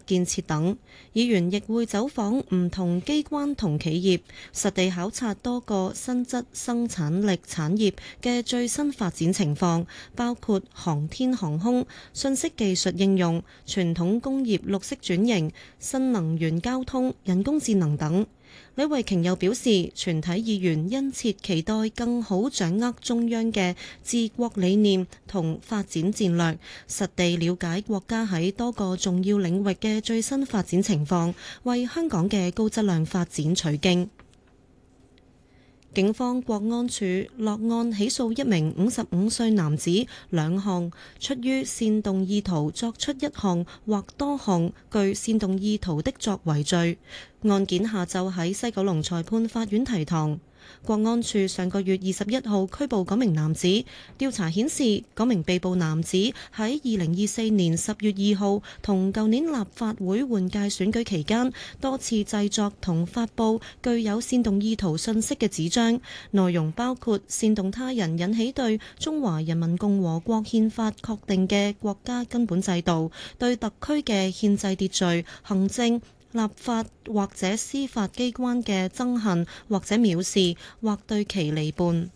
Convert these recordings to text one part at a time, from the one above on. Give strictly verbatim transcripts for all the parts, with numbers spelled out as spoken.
建設等。議員亦會走訪唔同機關同企業，實地考察多個新質生產力產業嘅最新發展情況，包括航天航空、信息技術應用、傳統工業綠色轉型、新能源交通、人工智能等。李慧瓊又表示，全體議員殷切期待更好掌握中央嘅治國理念同發展戰略，實地了解國家喺多個重要領域嘅最新發展情況，為香港嘅高質量發展取經。警方國安處落案起訴一名五十五歲男子兩項出於煽動意圖作出一項或多項具煽動意圖的作為罪。案件下晝喺西九龍裁判法院提堂。國安處上個月二十一號拘捕嗰名男子，調查顯示嗰名被捕男子喺二零二四年十月二號同舊年立法會換屆選舉期間，多次製作同發布具有煽動意圖信息嘅紙張，內容包括煽動他人引起對中華人民共和國憲法確定嘅國家根本制度、對特區嘅憲制秩序、行政、立法或者司法機關嘅憎恨或者藐視，或對其離叛。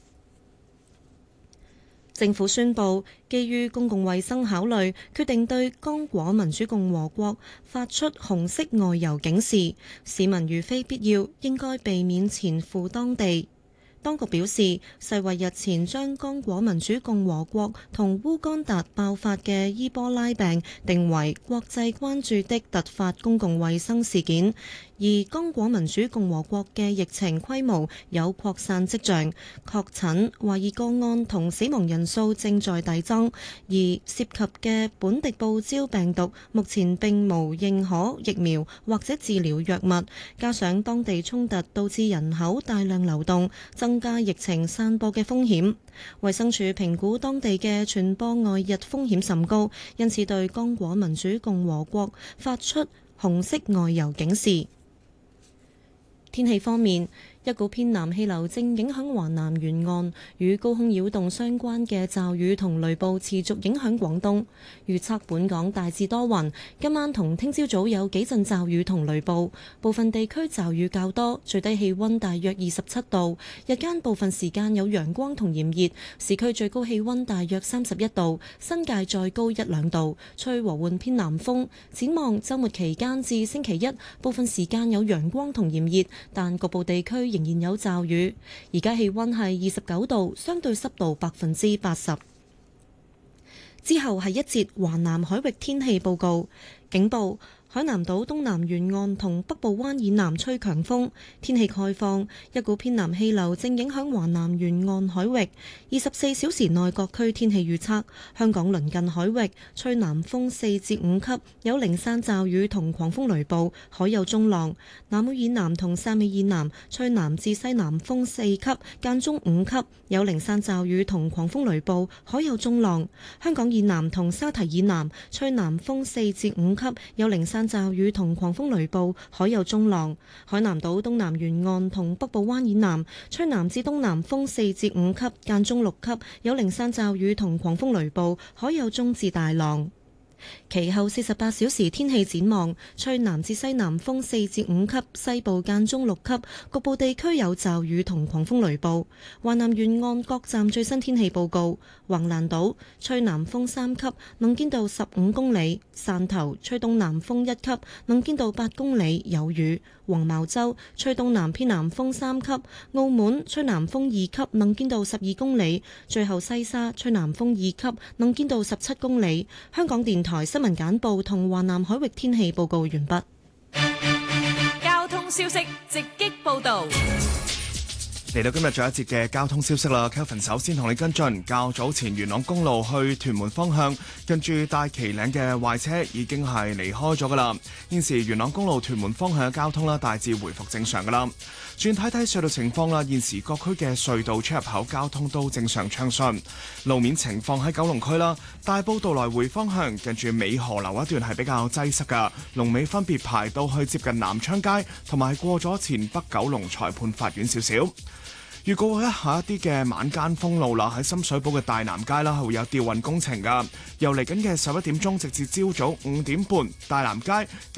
政府宣布，基於公共衛生考慮，決定對剛果民主共和國發出紅色外遊警示，市民如非必要，應該避免前赴當地。當局表示，世衛日前將剛果民主共和國同烏干達爆發嘅伊波拉病定為國際關注的突發公共衛生事件，而剛果民主共和國嘅疫情規模有擴散跡象，確診、懷疑個案同死亡人數正在遞增，而涉及嘅本地報招病毒目前並無認可疫苗或者治療藥物，加上當地衝突導致人口大量流動，增加疫情散播嘅風險。衛生署評估當地嘅傳播外溢風險甚高，因此對剛果民主共和國發出紅色外遊警示。天氣方面，一股偏南氣流正影響華南沿岸，與高空擾動相關嘅驟雨同雷暴持續影響廣東。預測本港大致多雲，今晚同聽朝早有幾陣驟雨同雷暴，部分地區驟雨較多，最低氣溫大約二十七度。日間部分時間有陽光同炎熱，市區最高氣溫大約三十一度，新界再高一兩度，吹和緩偏南風。展望週末期間至星期一，部分時間有陽光同炎熱，但局部地區仍然有驟雨。而家氣溫係二十九度，相對濕度百分之八十。之後係一節華南海域天氣報告。警報：海南島東南沿岸同北部灣以南吹強風，天氣概況，一股偏南氣流正影響華南沿岸海域。二十四小時內各區天氣預測：香港鄰近海域吹南風四至五級，有零散驟雨同狂風雷暴，海有中浪；南澳以南同汕尾以南吹南至西南風四級，間中五級，有零散驟雨同狂風雷暴，海有中浪；香港以南同沙堤以南吹南風四至五級，有零散驟雨同狂風雷暴，海有中浪。海南島東南沿岸同北部灣以南吹南至東南風四至五級，間中六級，有零散驟雨同狂風雷暴，海有中至大浪。其後四十八小時天氣展望，吹南至西南風四至五級，西部間中六級，局部地區有驟雨同狂風雷暴。華南沿岸各站最新天氣報告：橫瀾島吹南風三級，能見度十五公里；汕頭吹東南風一級，能見度八公里，有雨；黃茅洲吹東南偏南風三級；澳門吹南風二級，能見度十二公里；最後西沙吹南風二級，能見度十七公里。香港電台新聞簡報同華南海域天氣報告完畢。 交通消息直擊報道。 嚟到今日最後一節嘅交通消息啦 ，Kelvin 首先同你跟進。較早前元朗公路去屯門方向，近住大旗嶺嘅壞車已經係離開咗噶啦。現時元朗公路屯門方向嘅交通啦，大致回復正常噶啦。轉睇睇隧道情況啦，現時各區嘅隧道出入口交通都正常暢順。路面情況喺九龍區啦，大埔道來回方向近住美河樓一段係比較擠塞噶，龍尾分別排到去接近南昌街同埋過咗前北九龍裁判法院少少。預告一下一啲嘅晚間封路啦，喺深水埗嘅大南街啦，係會有吊運工程噶。由嚟緊嘅十一點鐘直至朝早五點半，大南街